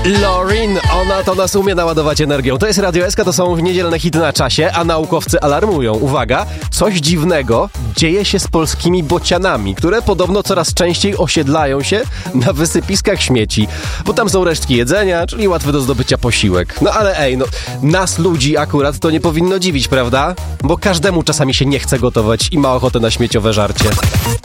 Lorin, ona to nas umie naładować energią. To jest Radio SK, to są niedzielne hity na czasie, a naukowcy alarmują. Uwaga, coś dziwnego dzieje się z polskimi bocianami, które podobno coraz częściej osiedlają się na wysypiskach śmieci, bo tam są resztki jedzenia, czyli łatwy do zdobycia posiłek. No ale nas ludzi akurat to nie powinno dziwić, prawda? Bo każdemu czasami się nie chce gotować i ma ochotę na śmieciowe żarcie.